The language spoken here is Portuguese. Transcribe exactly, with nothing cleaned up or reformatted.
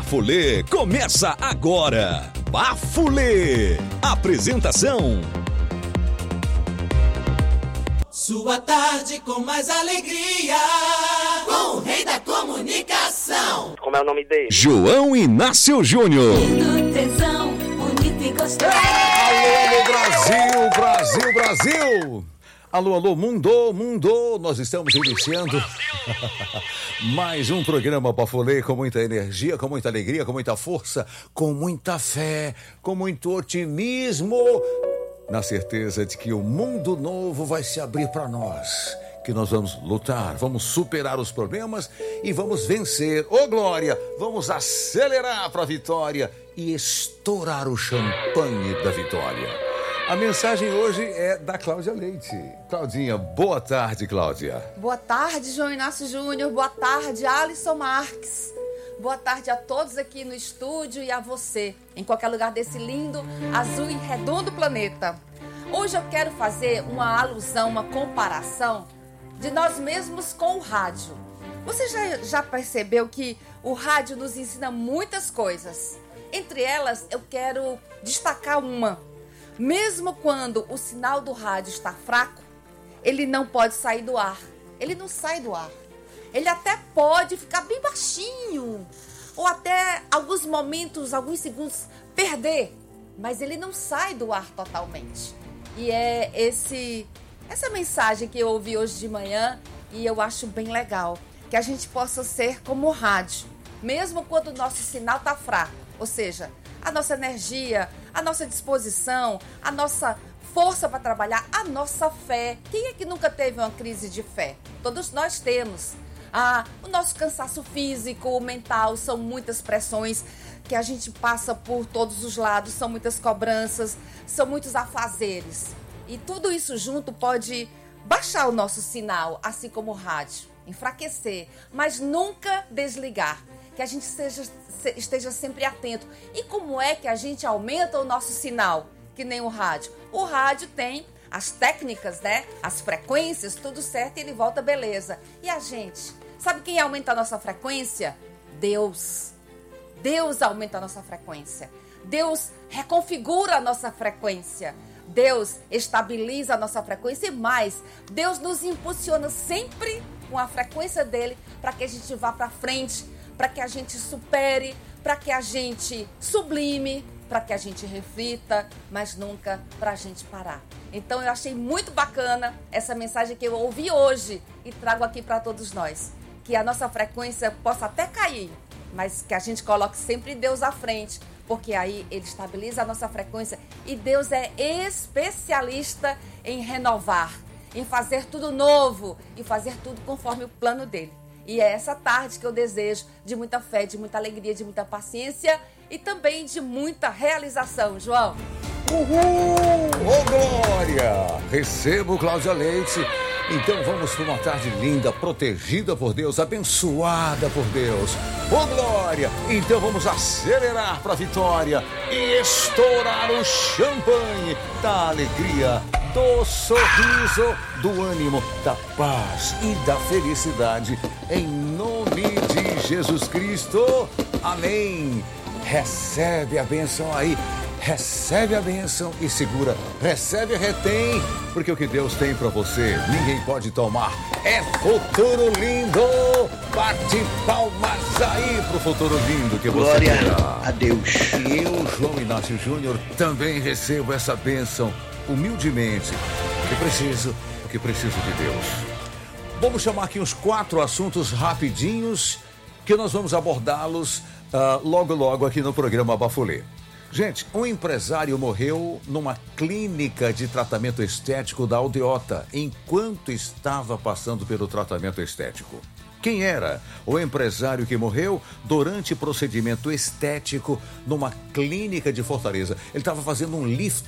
Bafulê começa agora. Bafulê. Apresentação: Sua tarde com mais alegria, com o rei da comunicação. Como é o nome dele? João Inácio Júnior. Lindo, tesão, bonito e gostoso. Alô, alô, Brasil, Brasil, Brasil. Alô, alô, mundo, mundo. Nós estamos iniciando mais um programa Bafulê com muita energia, com muita alegria, com muita força, com muita fé, com muito otimismo, na certeza de que o mundo novo vai se abrir para nós, que nós vamos lutar, vamos superar os problemas e vamos vencer. Ô, glória, vamos acelerar para a vitória e estourar o champanhe da vitória. A mensagem hoje é da Cláudia Leite. Claudinha, boa tarde, Cláudia. Boa tarde, João Inácio Júnior. Boa tarde, Alisson Marques. Boa tarde a todos aqui no estúdio e a você, em qualquer lugar desse lindo, azul e redondo planeta. Hoje eu quero fazer uma alusão, uma comparação de nós mesmos com o rádio. Você já, já percebeu que o rádio nos ensina muitas coisas? Entre elas, eu quero destacar uma. Mesmo quando o sinal do rádio está fraco, ele não pode sair do ar. Ele não sai do ar. Ele até pode ficar bem baixinho, ou até alguns momentos, alguns segundos, perder. Mas ele não sai do ar totalmente. E é esse, essa mensagem que eu ouvi hoje de manhã, e eu acho bem legal. Que a gente possa ser como o rádio, mesmo quando o nosso sinal está fraco. Ou seja, a nossa energia, a nossa disposição, a nossa força para trabalhar, a nossa fé. Quem é que nunca teve uma crise de fé? Todos nós temos. Ah, o nosso cansaço físico, mental, são muitas pressões que a gente passa por todos os lados, são muitas cobranças, são muitos afazeres. E tudo isso junto pode baixar o nosso sinal, assim como o rádio, enfraquecer, mas nunca desligar. Que a gente esteja, esteja sempre atento. E como é que a gente aumenta o nosso sinal? Que nem o rádio. O rádio tem as técnicas, né? As frequências, tudo certo, e ele volta beleza. E a gente? Sabe quem aumenta a nossa frequência? Deus. Deus aumenta a nossa frequência. Deus reconfigura a nossa frequência. Deus estabiliza a nossa frequência e mais, Deus nos impulsiona sempre com a frequência dele para que a gente vá para frente, para que a gente supere, para que a gente sublime, para que a gente reflita, mas nunca para a gente parar. Então eu achei muito bacana essa mensagem que eu ouvi hoje e trago aqui para todos nós. Que a nossa frequência possa até cair, mas que a gente coloque sempre Deus à frente, porque aí Ele estabiliza a nossa frequência e Deus é especialista em renovar, em fazer tudo novo e fazer tudo conforme o plano dele. E é essa tarde que eu desejo de muita fé, de muita alegria, de muita paciência e também de muita realização, João. Uhul! Ô, glória! Recebo Cláudia Leite. Então vamos para uma tarde linda, protegida por Deus, abençoada por Deus. Ô, glória! Então vamos acelerar para a vitória e estourar o champanhe da alegria, do sorriso, do ânimo, da paz e da felicidade. Em nome de Jesus Cristo. Amém. Recebe a bênção aí. Recebe a bênção e segura. Recebe e retém, porque o que Deus tem pra você, ninguém pode tomar. É futuro lindo. Bate palmas aí pro futuro lindo que você terá. Glória a Deus. E eu, João Inácio Júnior, também recebo essa bênção humildemente, porque preciso, porque preciso de Deus. Vamos chamar aqui uns quatro assuntos rapidinhos, que nós vamos abordá-los uh, logo logo aqui no programa Bafulê. Gente, um empresário morreu numa clínica de tratamento estético da Aldeota, enquanto estava passando pelo tratamento estético. Quem era o empresário que morreu durante procedimento estético numa clínica de Fortaleza? Ele estava fazendo um lift